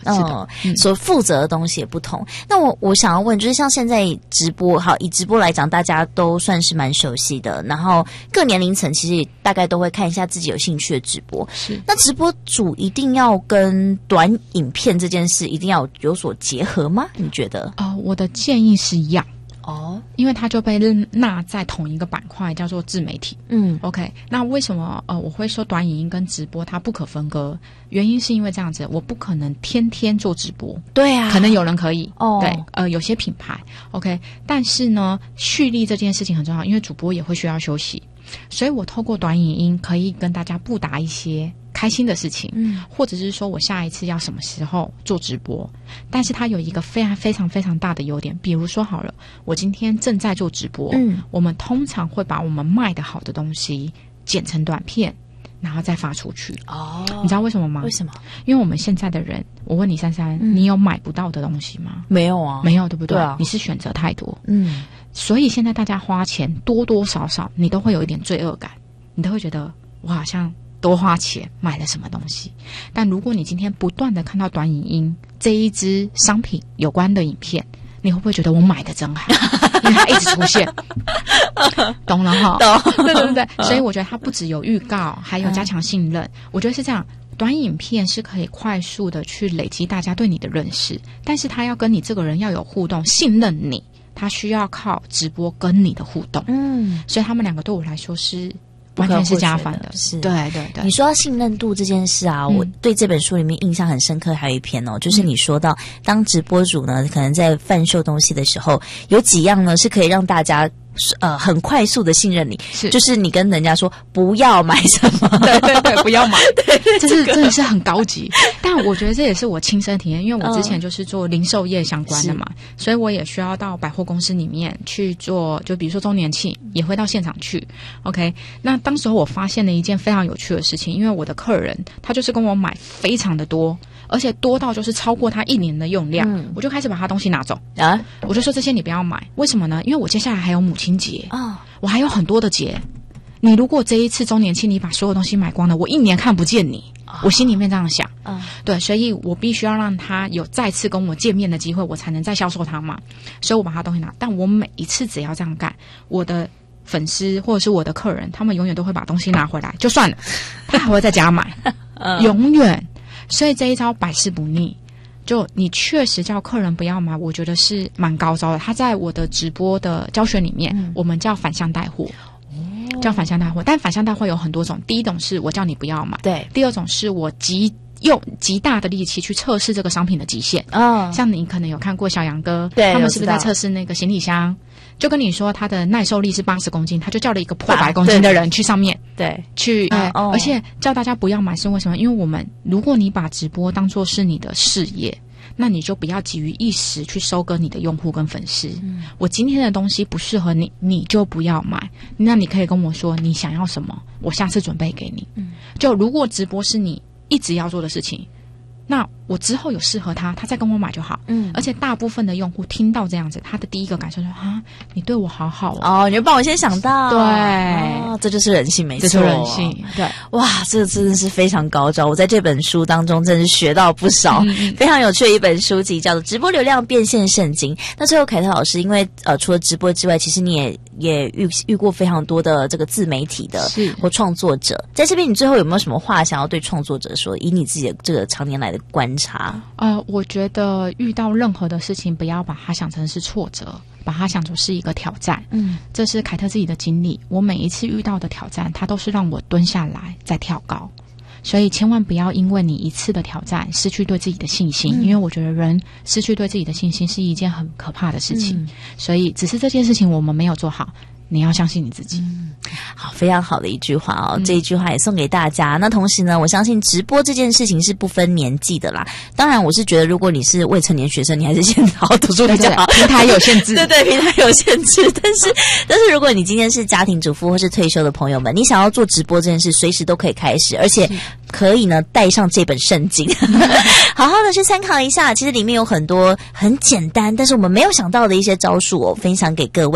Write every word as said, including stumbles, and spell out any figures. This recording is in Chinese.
是的，嗯，所负责的东西也不同。那我我想要问，就是像现在直播，好，以直播来讲，大家都算是蛮熟悉的，然后各年龄层其实大概都会看一下自己有兴趣的直播。 是， 那直播主一定要跟短影片这件事一定要有所结合吗？你觉得？ 呃，我的建议是要。 哦， 因为它就被纳在同一个板块，叫做自媒体。 嗯 ，OK， 那为什么呃我会说短影音跟直播它不可分割？原因是因为这样子，我不可能天天做直播。 对啊， 可能有人可以， 哦， 对，呃，有些品牌 OK， 但是呢，蓄力这件事情很重要，因为主播也会需要休息，所以我透过短影音可以跟大家布达一些开心的事情，嗯，或者是说我下一次要什么时候做直播，但是它有一个非常非常非常大的优点，比如说好了，我今天正在做直播，嗯，我们通常会把我们卖的好的东西剪成短片，然后再发出去。哦，你知道为什么吗？ 为什么？ 因为我们现在的人，我问你珊珊，嗯，你有买不到的东西吗？ 没有啊， 没有，对不对？ 对啊， 你是选择太多， 嗯， 所以现在大家花钱多多少少，你都会有一点罪恶感，你都会觉得我好像多花钱买了什么东西。但如果你今天不断的看到短影音这一支商品有关的影片，你会不会觉得我买的真好？因为它一直出现，懂了哈？ 懂， 对对对。所以我觉得它不只有预告，还有加强信任。我觉得是这样，短影片是可以快速的去累积大家对你的认识，但是它要跟你这个人要有互动，信任你，它需要靠直播跟你的互动。嗯，所以他们两个对我来说是完全是加分的。 是， 对对对。 你说到信任度这件事啊，嗯，我对这本书里面印象很深刻，还有一篇哦，就是你说到，当直播主呢，可能在贩售东西的时候，有几样呢是可以让大家呃很快速的信任你， 是， 就是你跟人家说不要买什么， 对对对，不要买，对，这是真的是很高级。但我觉得这也是我亲身体验，因为我之前就是做零售业相关的嘛，嗯，所以我也需要到百货公司里面去做，就比如说周年庆也会到现场去。OK， 那当时候我发现了一件非常有趣的事情，因为我的客人他就是跟我买非常的多，而且多到就是超过他一年的用量，嗯，我就开始把他东西拿走啊，我就说这些你不要买，为什么呢？因为我接下来还有母亲节啊，哦，我还有很多的节，你如果这一次周年庆你把所有东西买光了，我一年看不见你，哦，我心里面这样想，嗯，对，所以我必须要让他有再次跟我见面的机会，我才能再销售他嘛，所以我把他东西拿，但我每一次只要这样干，我的粉丝或者是我的客人，他们永远都会把东西拿回来，就算了，他还会在家买，嗯，永远。所以这一招百试不逆，就你确实叫客人不要买，我觉得是蛮高招的。他在我的直播的教学里面，嗯，我们叫反向带货，哦，叫反向带货。但反向带货有很多种，第一种是我叫你不要买，对；第二种是我极用极大的力气去测试这个商品的极限。哦，像你可能有看过小杨哥，对，他们是不是在测试那个行李箱？就跟你说它的耐受力是八十公斤，他就叫了一个破百公斤的人去上面，对，去，呃哦，而且叫大家不要买是为什么？因为我们如果你把直播当作是你的事业，那你就不要急于一时去收割你的用户跟粉丝。嗯，我今天的东西不适合你，你就不要买。那你可以跟我说你想要什么，我下次准备给你。嗯，就如果直播是你一直要做的事情，那我之后有适合他，他再跟我买就好。嗯，而且大部分的用户听到这样子，他的第一个感受就是啊，你对我好好哦， 哦，你就帮我先想到， 对， 哦，这就是人性，没错， 这就是人性，对， 哇，这个真的是非常高招，我在这本书当中真是学到不少，嗯，非常有趣的一本书籍，叫做《直播流量变现圣经》。那最后凯特老师，因为呃，除了直播之外，其实你也也遇遇过非常多的这个自媒体的或创作者，在这边你最后有没有什么话想要对创作者说？以你自己的这个常年来的观察。 呃，我觉得遇到任何的事情，不要把它想成是挫折，把它想成是一个挑战。嗯，这是凯特自己的经历。我每一次遇到的挑战，它都是让我蹲下来再跳高。所以千万不要因为你一次的挑战失去对自己的信心，嗯，因为我觉得人失去对自己的信心是一件很可怕的事情。嗯，所以只是这件事情我们没有做好，你要相信你自己。 嗯，好，非常好的一句话哦，嗯，这一句话也送给大家。那同时呢，我相信直播这件事情是不分年纪的啦。当然，我是觉得如果你是未成年学生，你还是先好好读书比较好。 平台有限制， 对对，平台有限制。但是，但是如果你今天是家庭主妇或是退休的朋友们，你想要做直播这件事，随时都可以开始，而且可以呢带上这本圣经，好好的去参考一下。其实里面有很多很简单，但是我们没有想到的一些招数哦，分享给各位。